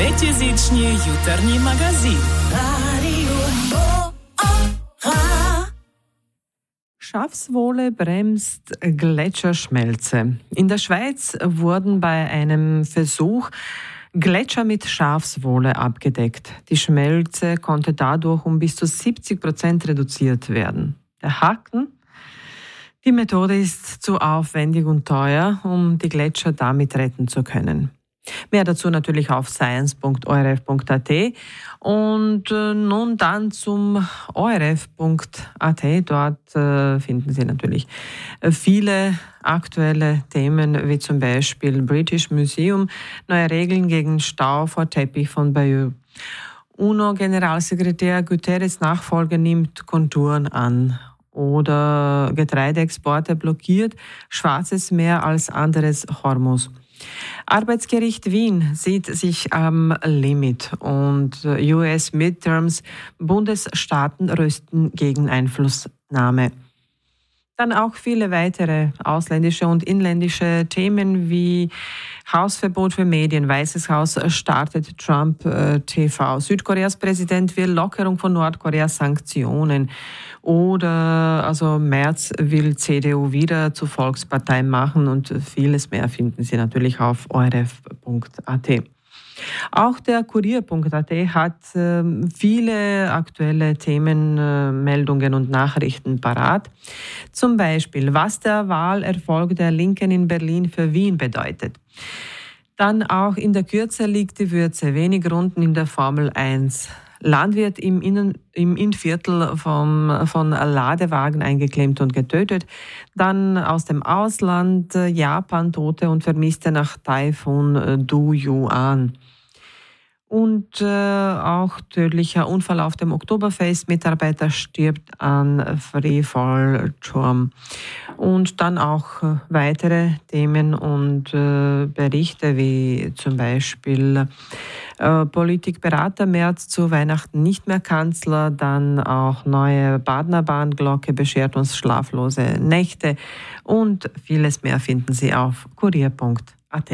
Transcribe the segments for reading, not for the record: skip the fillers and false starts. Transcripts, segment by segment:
Пятизичні jutarnji magazin. Schafswohle bremst Gletscherschmelze. In der Schweiz wurden bei einem Versuch Gletscher mit Schafswohle abgedeckt. Die Schmelze konnte dadurch um bis zu 70% reduziert werden. Der Haken? Die Methode ist zu aufwendig und teuer, um die Gletscher damit retten zu können. Mehr dazu natürlich auf science.orf.at und nun dann zum orf.at. Dort finden Sie natürlich viele aktuelle Themen, wie zum Beispiel British Museum, neue Regeln gegen Stau vor Teppich von Bayeux. UNO-Generalsekretär Guterres Nachfolger nimmt Konturen an. Oder Getreideexporte blockiert, Schwarzes Meer als anderes Hormuz. Arbeitsgericht Wien sieht sich am Limit und US Midterms, Bundesstaaten rüsten gegen Einflussnahme. Dann auch viele weitere ausländische und inländische Themen wie Hausverbot für Medien, Weißes Haus startet Trump TV, Südkoreas Präsident will Lockerung von Nordkoreas Sanktionen oder Merz will CDU wieder zur Volkspartei machen und vieles mehr finden Sie natürlich auf orf.at. Auch der Kurier.at hat viele aktuelle Themen, Meldungen und Nachrichten parat. Zum Beispiel, was der Wahlerfolg der Linken in Berlin für Wien bedeutet. Dann auch in der Kürze liegt die Würze, wenig Runden in der Formel 1. Landwirt im Innviertel von Ladewagen eingeklemmt und getötet. Dann aus dem Ausland, Japan, Tote und Vermisste nach Taifun Du-Yuan. Und auch tödlicher Unfall auf dem Oktoberfest. Mitarbeiter stirbt an Freefallturm. Und dann auch weitere Themen und Berichte, wie zum Beispiel Politikberater Merz zu Weihnachten nicht mehr Kanzler. Dann auch neue Badener Bahnglocke beschert uns schlaflose Nächte. Und vieles mehr finden Sie auf kurier.at.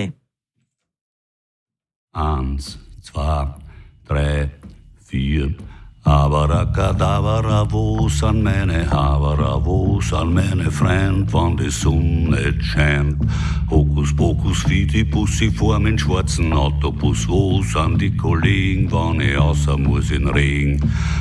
1, 2, 3, 4. Abracadabra, wo sind meine Haberer, wo sind meine Freund, wann die Sonne scheint? Hokus pokus, Fidibus, ich fahr mit schwarzen Autobus, wo sind die Kollegen, wann ich außer muss in Regen?